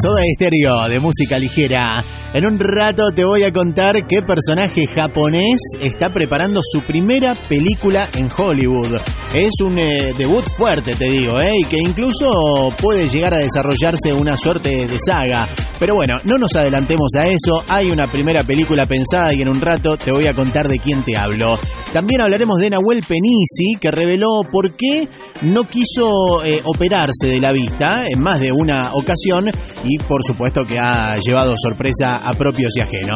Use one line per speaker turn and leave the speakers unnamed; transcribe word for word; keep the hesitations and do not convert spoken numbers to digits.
Soda Stereo de música ligera. En un rato te voy a contar qué personaje japonés está preparando su primera película en Hollywood. Es un eh, debut fuerte, te digo, ¿eh? Y que incluso puede llegar a desarrollarse una suerte de saga. Pero bueno, no nos adelantemos a eso. Hay una primera película pensada y en un rato te voy a contar de quién te hablo. También hablaremos de Nahuel Penisi, que reveló por qué no quiso eh, operarse de la vista en más de una ocasión y por supuesto que ha llevado sorpresa a propios y ajenos.